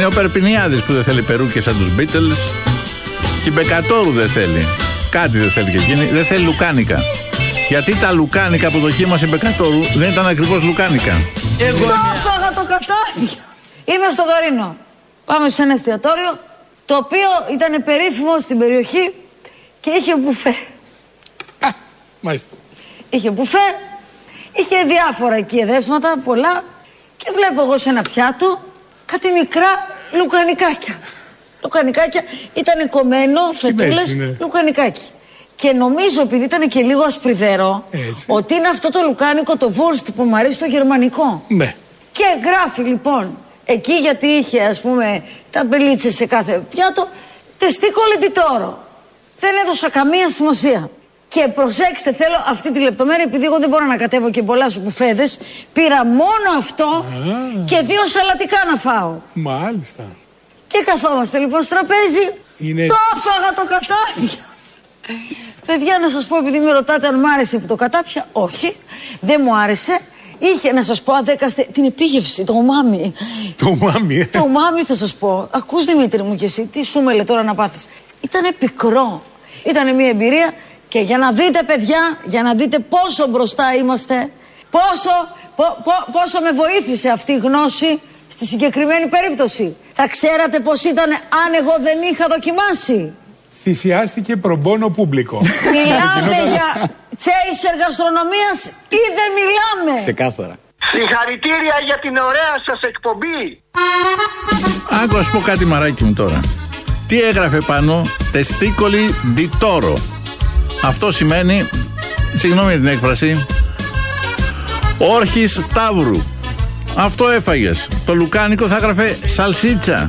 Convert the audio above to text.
Είναι ο Περπινιάδης που δεν θέλει περούκες σαν τους Beatles. Και η Μπεκατόρου δεν θέλει. Κάτι δεν θέλει και εκείνη. Δεν θέλει λουκάνικα. Γιατί τα λουκάνικα που δοκίμασε η Μπεκατόρου δεν ήταν ακριβώς λουκάνικα. Το έφαγα το κατάδιο. Είμαι στο Δωρίνο. Πάμε σε ένα εστιατόριο το οποίο ήταν περίφημο στην περιοχή και είχε μπουφέ. Μάλιστα. Είχε μπουφέ, είχε διάφορα εκεί εδέσματα, πολλά, και βλέπω εγώ σε ένα πιάτο κάτι μικρά λουκανικάκια. Λουκανικάκια, ήταν κομμένο, φετούλες, ναι. λουκανικάκι. Και νομίζω, επειδή ήταν και λίγο ασπριδερό, ότι είναι αυτό το λουκάνικο, το βούρστ που μου αρέσει το γερμανικό. Ναι. Και γράφει λοιπόν, εκεί γιατί είχε ας πούμε ταμπελίτσες σε κάθε πιάτο, τεστίκολε ντι τόρο. Δεν έδωσα καμία σημασία. Και προσέξτε, θέλω αυτή τη λεπτομέρεια, επειδή εγώ δεν μπορώ να κατέβω και πολλά σου μπουφέδες, πήρα μόνο αυτό και 2 σαλατικά να φάω. Μάλιστα. Και καθόμαστε λοιπόν στο τραπέζι. Το έφαγα το κατάδιο. Παιδιά, να σας πω, επειδή με ρωτάτε αν μ' άρεσε που το κατάπια, όχι, δεν μου άρεσε. Είχε, να σας πω, αδέκαστε την επίγευση, το ουμάμι. Το ουμάμι, Το ουμάμι θα σας πω. Ακούς, Δημήτρη μου, και εσύ, τι σου μέλε τώρα να πάθεις. Ήτανε πικρό. Ήτανε μια εμπειρία και για να δείτε, παιδιά, για να δείτε πόσο μπροστά είμαστε, πόσο με βοήθησε αυτή η γνώση στη συγκεκριμένη περίπτωση. Θα ξέρατε πως ήταν αν εγώ δεν είχα δοκιμάσει. Θυσιάστηκε προμπόνο πούμπλικο. Μιλάμε για τσέισερ γαστρονομίας ή δεν μιλάμε? Ξεκάθαρα. Συγχαρητήρια για την ωραία σας εκπομπή. Άκου, ας πω κάτι, μαράκι μου τώρα. Τι έγραφε πάνω? Τεστίκολι ντι τόρο. Αυτό σημαίνει, συγγνώμη για την έκφραση, όρχης ταύρου. Αυτό έφαγες. Το λουκάνικο θα έγραφε σαλσίτσα.